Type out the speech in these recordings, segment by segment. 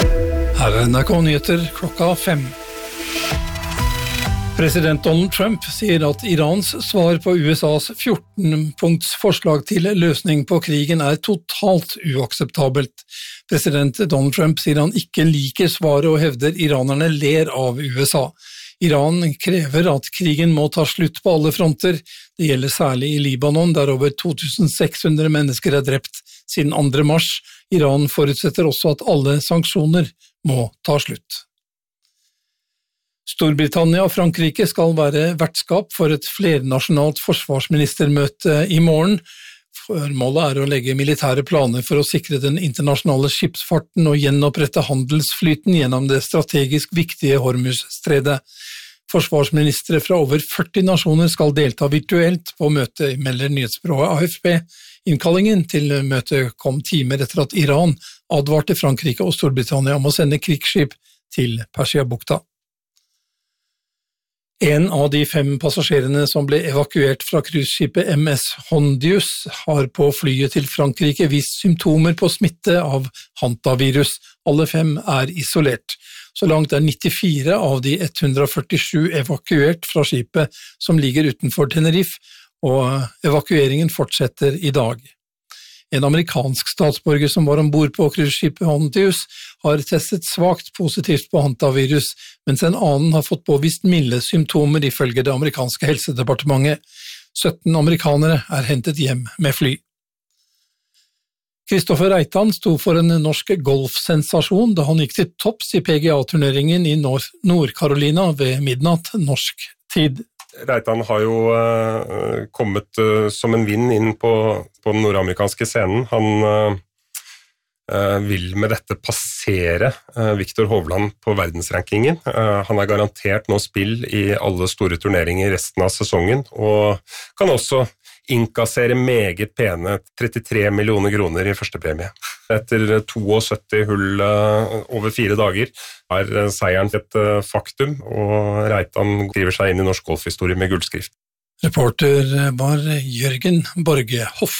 Her er NRK Nyheter klokka 5. President Donald Trump sier at Irans svar på USAs 14-punkts forslag til løsning på krigen er totalt uakseptabelt. President Donald Trump sier han ikke liker svaret og hevder iranerne ler av USA. Iran krever at krigen må ta slutt på alle fronter. Det gjelder særlig i Libanon, der over 2600 mennesker er drept siden 2. mars. Iran forutsetter også at alle sanksjoner må ta slutt. Storbritannia og Frankrike skal være vertskap for et flernasjonalt forsvarsministermøte i morgen. Formålet er å legge militære planer for å sikre den internasjonale skipsfarten og gjenopprette handelsflyten gjennom det strategisk viktige Hormuzstredet. Forsvarsministre fra over 40 nasjoner skal delta virtuelt på møtet, melder nyhetsbyrået AFP. Innkallingen til møtet kom timer etter at Iran advarte Frankrike og Storbritannia om å sende krigsskip til Persiabukta. En av de 5 passasjerene som ble evakuert fra cruiseskipet MS Hondius har på flyet til Frankrike vist symptomer på smitte av hantavirus. Alle 5 er isolert. Så langt er 94 av de 147 evakuert fra skipet som ligger utenfor Tenerife, og evakueringen fortsetter i dag. En amerikansk statsborger som var ombord på cruiseskipet Hondius har testet svakt positivt på hantavirus, mens en annen har fått påvist milde symptomer ifølge det amerikanske helsedepartementet. 17 amerikanere er hentet hjem med fly. Kristoffer Reitan sto for en norsk golfsensasjon da han gikk til topps i PGA-turneringen i Nord-Carolina ved midnatt norsk tid. Reitan har jo kommet som en vind inn på den nordamerikanske scenen. Han vil med dette passere Viktor Hovland på verdensrankingen. Han er garantert nå spill i alle store turneringer resten av sesongen, og kan også innkassere meget pene 33 millioner kroner i første premie. Etter 72 hull over 4 dager er seieren et faktum, og Reitan skriver seg inn i norsk golfhistorie med gullskrift. Reporter var Jørgen Borge Hoff.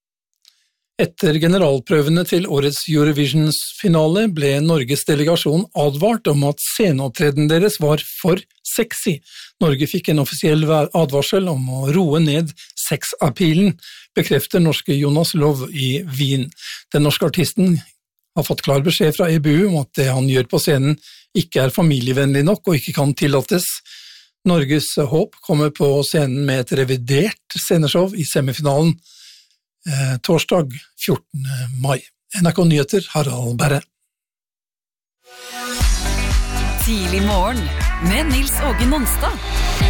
Etter generalprøvene til årets Eurovisions-finale ble Norges delegasjon advart om at sceneopptreden deres var for sexy. Norge fikk en offisiell advarsel om å roe ned sexappealen, bekrefter norske Jonas Lov i Wien. Den norske artisten har fått klar beskjed fra EBU om at det han gjør på scenen ikke er familievennlig nok og ikke kan tillates. Norges håp kommer på scenen med et revidert sceneshow i semifinalen torsdag 14. mai. NRK Nyheter, Harald Berre. Tidlig morgen med Nils Åge Nonstad.